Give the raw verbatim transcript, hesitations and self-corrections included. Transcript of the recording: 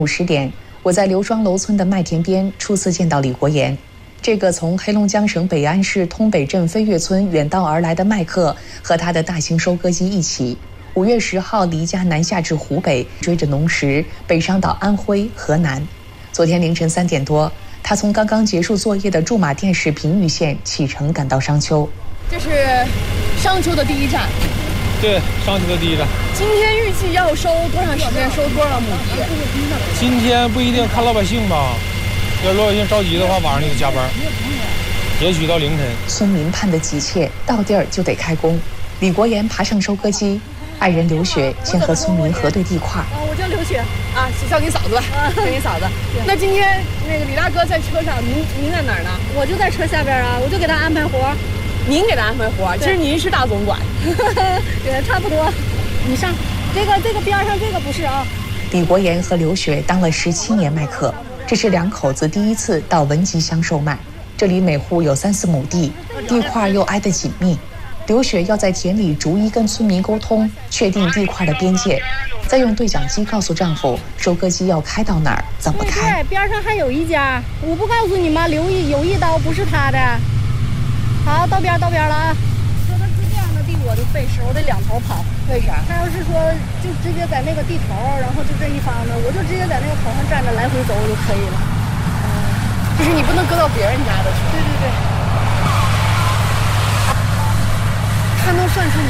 五十点，我在刘庄楼村的麦田边初次见到李国岩。这个从黑龙江省北安市通北镇飞跃村远道而来的麦客，和他的大型收割机一起，五月十号离家南下至湖北，追着农时北上到安徽、河南。昨天凌晨三点多，他从刚刚结束作业的驻马店市平舆县启程赶到商丘。 这是商丘的第一站。 对，商丘的第一站。 今天预计要收多长时间？收多少亩地？ 今天不一定，看老百姓吧。要老百姓着急的话，晚上就得加班，也许到凌晨。 村民盼得急切，到地儿就得开工。李国岩爬上收割机，爱人刘雪先和村民核对地块。 啊，我叫刘雪啊，叫你嫂子吧，叫你嫂子。那今天那个李大哥在车上，您您在哪儿呢？ 我就在车下边啊，我就给他安排活。 您给他安排活，其实您是大总管。 对，差不多。你上这个这个边上这个不是啊。 李国岩和刘雪当了十七年麦客，这是两口子第一次到文集乡售麦。这里每户有三四亩地，地块又挨得紧密。刘雪要在田里逐一跟村民沟通，确定地块的边界，再用对讲机告诉丈夫收割机要开到哪儿，怎么开。 对，边上还有一家，我不告诉你吗？留一有一刀不是他的。好，到边到边了啊！说他是这样的地，我就费事，我得两头跑。 为啥？ 他要是说就直接在那个地头，然后就这一方呢，我就直接在那个头上站着来回走就可以了。 嗯，就是你不能割到别人家的去。 对对对。他能算出你